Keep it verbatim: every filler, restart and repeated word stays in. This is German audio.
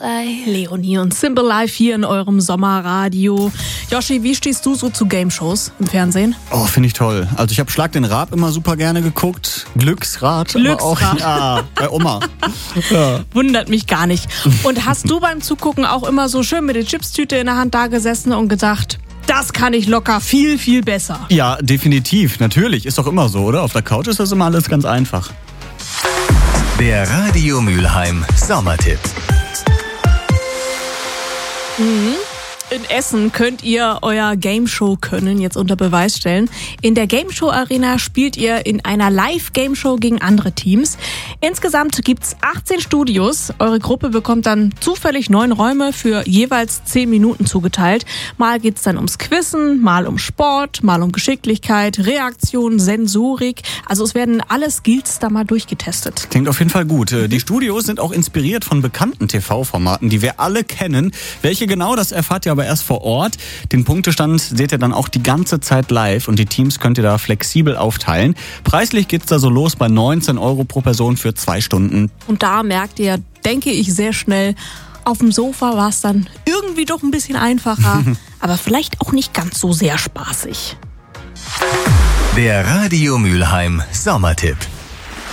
Life. Leonie und Simple Life hier in eurem Sommerradio. Joshi, wie stehst du so zu Game-Shows im Fernsehen? Oh, finde ich toll. Also ich habe Schlag den Raab immer super gerne geguckt. Glücksrad. Glücksrad. Aber auch, ja, bei Oma. Ja. Wundert mich gar nicht. Und hast du beim Zugucken auch immer so schön mit der Chipstüte in der Hand da gesessen und gedacht, das kann ich locker viel, viel besser? Ja, definitiv. Natürlich. Ist doch immer so, oder? Auf der Couch ist das immer alles ganz einfach. Der Radio Mülheim Sommertipp. Mhm. In Essen könnt ihr euer Game-Show-Können jetzt unter Beweis stellen. In der Game-Show-Arena spielt ihr in einer Live-Game-Show gegen andere Teams. Insgesamt gibt's achtzehn Studios. Eure Gruppe bekommt dann zufällig neun Räume für jeweils zehn Minuten zugeteilt. Mal geht's dann ums Quizzen, mal um Sport, mal um Geschicklichkeit, Reaktion, Sensorik. Also es werden alle Skills da mal durchgetestet. Klingt auf jeden Fall gut. Die Studios sind auch inspiriert von bekannten T V-Formaten, die wir alle kennen. Welche genau, das erfahrt ihr aber erst vor Ort. Den Punktestand seht ihr dann auch die ganze Zeit live und die Teams könnt ihr da flexibel aufteilen. Preislich geht's da so los bei neunzehn Euro pro Person für zwei Stunden. Und da merkt ihr, denke ich, sehr schnell, auf dem Sofa war es dann irgendwie doch ein bisschen einfacher, aber vielleicht auch nicht ganz so sehr spaßig. Der Radio Mülheim Sommertipp.